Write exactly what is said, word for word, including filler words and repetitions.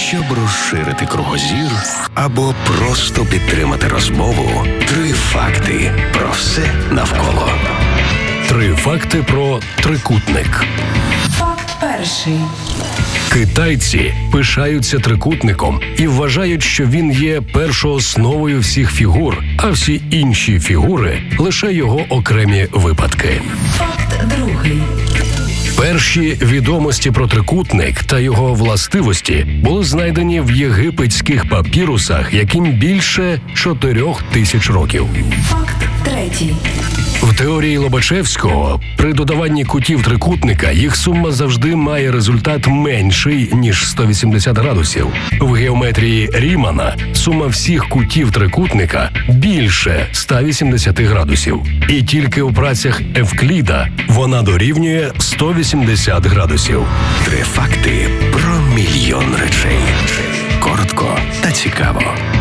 Щоб розширити кругозір або просто підтримати розмову, три факти про все навколо. Три факти про трикутник. Факт перший. Китайці пишаються трикутником і вважають, що він є першоосновою всіх фігур, а всі інші фігури – лише його окремі випадки. Факт другий. Перші відомості про трикутник та його властивості були знайдені в єгипетських папірусах, яким більше чотирьох тисяч років. Факт третій. В теорії Лобачевського при додаванні кутів трикутника їх сума завжди має результат менший, ніж сто вісімдесят градусів. В геометрії Рімана сума всіх кутів трикутника більше ста вісімдесят градусів. І тільки у працях Евкліда вона дорівнює сто вісімдесят градусів. Три факти про мільйон речей. Коротко та цікаво.